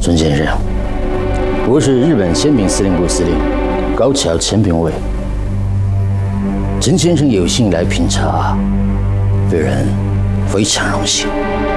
孙先生，我是日本宪兵司令部司令高桥前评委。陈先生有幸来品茶，本人非常荣幸。